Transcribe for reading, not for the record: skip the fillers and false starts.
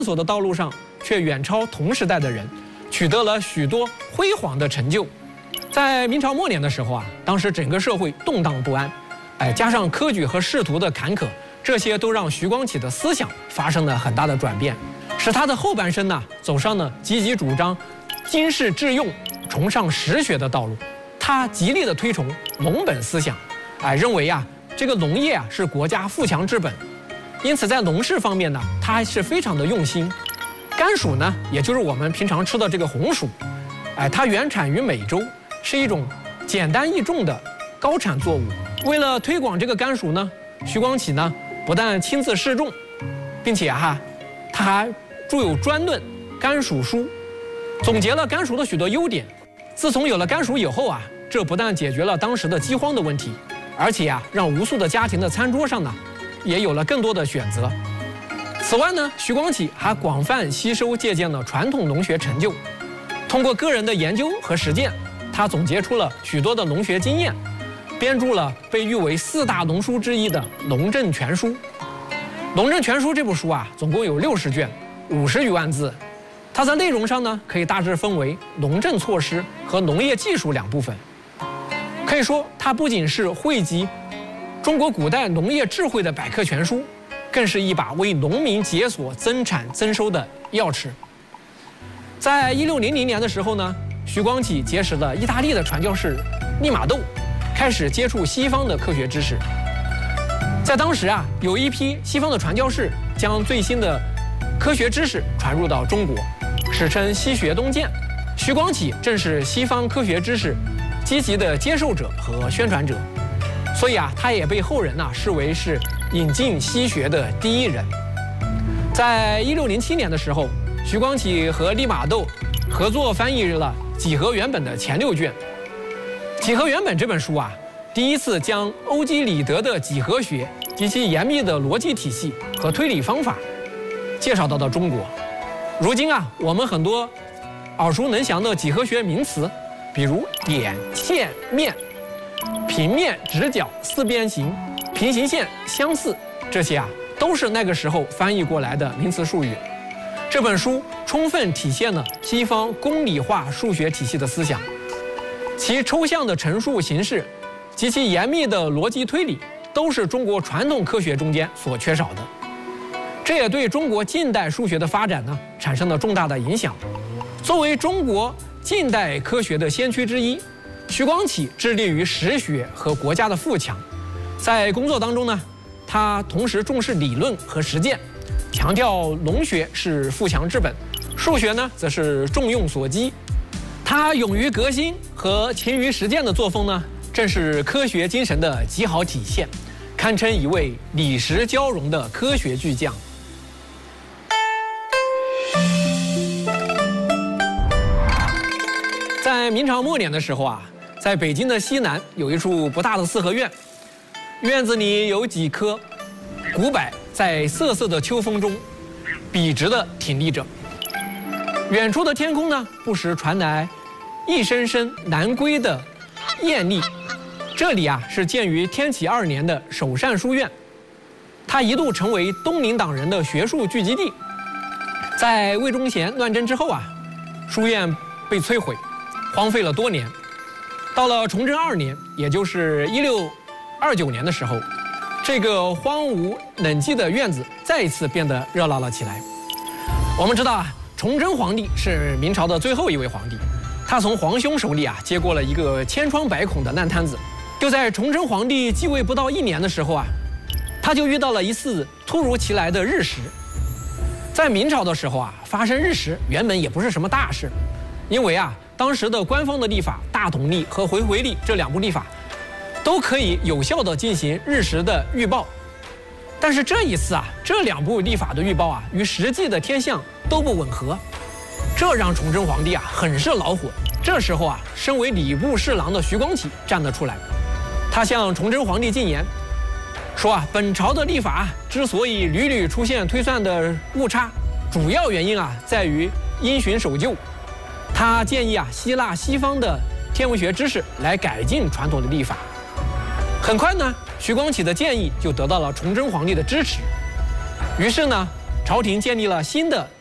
索的道路上却远超同时代的人，取得了许多辉煌的成就。在明朝末年的时候啊，当时整个社会动荡不安，加上科举和仕途的坎坷，这些都让徐光启的思想发生了很大的转变，使他的后半生呢走上了积极主张经世致用、崇尚实学的道路。他极力的推崇农本思想，认为啊这个农业啊是国家富强之本，因此在农事方面呢，他还是非常的用心。甘薯呢，也就是我们平常吃的这个红薯，它原产于美洲，是一种简单易种的高产作物。为了推广这个甘薯呢，徐光启呢不但亲自试种，并且他还著有专论《甘薯书》，总结了甘薯的许多优点。自从有了甘薯以后啊，这不但解决了当时的饥荒的问题，而且让无数的家庭的餐桌上呢，也有了更多的选择。此外呢，徐光启还广泛吸收借鉴了传统农学成就，通过个人的研究和实践，他总结出了许多的农学经验，编著了被誉为4大农书之一的《农政全书》。《农政全书》这部书啊，总共有60卷，50余万字。它在内容上呢，可以大致分为农政措施和农业技术2部分。可以说，它不仅是汇集中国古代农业智慧的百科全书，更是一把为农民解锁增产增收的钥匙。在1600年的时候呢，徐光启结识了意大利的传教士利玛窦，开始接触西方的科学知识。在当时啊，有一批西方的传教士将最新的科学知识传入到中国，史称西学东渐。徐光启正是西方科学知识积极的接受者和宣传者，所以啊，他也被后人视为是引进西学的第一人。在1607年的时候，徐光启和利玛窦合作翻译了《几何原本》的前6卷。《几何原本》这本书啊，第一次将欧几里得的几何学及其严密的逻辑体系和推理方法介绍到了中国。如今啊，我们很多耳熟能详的几何学名词，比如点、线、面、平面、直角、四边形、平行线、相似，这些啊都是那个时候翻译过来的名词术语。这本书充分体现了西方公理化数学体系的思想，其抽象的陈述形式及其严密的逻辑推理，都是中国传统科学中间所缺少的。这也对中国近代数学的发展呢产生了重大的影响。作为中国近代科学的先驱之一，徐光启致力于实学和国家的富强。在工作当中呢，他同时重视理论和实践，强调农学是富强之本，数学呢则是重用所基。他勇于革新和勤于实践的作风呢，正是科学精神的极好体现，堪称一位理实交融的科学巨匠。在明朝末年的时候啊，在北京的西南有一处不大的四合院，院子里有几棵古柏在瑟瑟的秋风中笔直地挺立着。远处的天空呢，不时传来一声声南归的雁唳。这里啊是建于天启2年的首善书院，它一度成为东林党人的学术聚集地。在魏忠贤乱征之后啊，书院被摧毁，荒废了多年。到了崇祯2年，也就是1629年的时候，这个荒芜冷寂的院子再一次变得热闹了起来。我们知道啊，崇祯皇帝是明朝的最后一位皇帝，他从皇兄手里啊接过了一个千疮百孔的烂摊子。就在崇祯皇帝继位不到1年的时候啊，他就遇到了一次突如其来的日食。在明朝的时候啊，发生日食原本也不是什么大事，因为啊，当时的官方的历法大统历和回回历这2部历法都可以有效地进行日食的预报。但是这一次啊，这2部历法的预报啊与实际的天象都不吻合，这让崇祯皇帝啊很是恼火。这时候啊，身为礼部侍郎的徐光启站了出来，他向崇祯皇帝进言说啊，本朝的历法之所以屡屡出现推算的误差，主要原因啊在于因循守旧。他建议啊吸纳西方的天文学知识来改进传统的历法。很快呢，徐光启的建议就得到了崇祯皇帝的支持。于是呢， 朝廷建立了新的